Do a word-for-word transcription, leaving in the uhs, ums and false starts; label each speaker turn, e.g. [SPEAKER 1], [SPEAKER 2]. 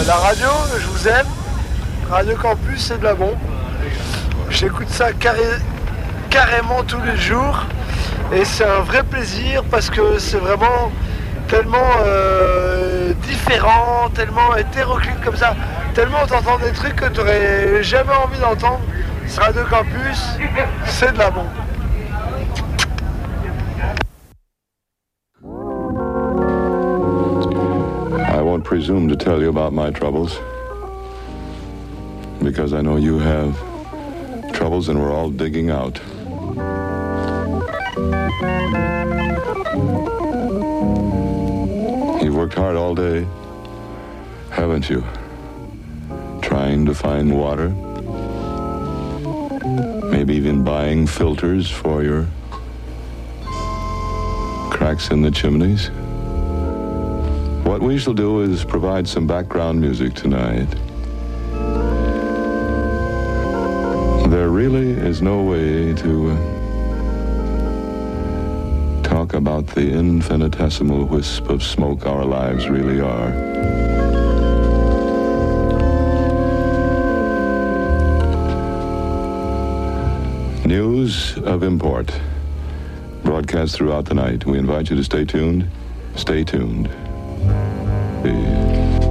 [SPEAKER 1] la radio, je vous aime. Radio Campus, c'est de la bombe. J'écoute ça carré, carrément tous les jours. Et c'est un vrai plaisir parce que c'est vraiment tellement euh, différent, tellement hétéroclite comme ça. Tellement on t'entend des trucs que tu n'aurais jamais envie d'entendre. C'est Radio Campus, c'est de la bombe.
[SPEAKER 2] I won't presume to tell you about my troubles, because I know you have troubles and we're all digging out. You've worked hard all day, haven't you? Trying to find water, maybe even buying filters for your cracks in the chimneys. What we shall do is provide some background music tonight. There really is no way to uh, talk about the infinitesimal wisp of smoke our lives really are. News of import, broadcast throughout the night. We invite you to stay tuned. Stay tuned. Yeah.